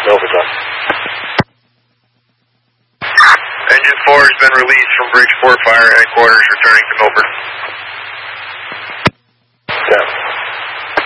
Overtime. Engine 4 has been released from Bridgeport Fire Headquarters, returning to Milford.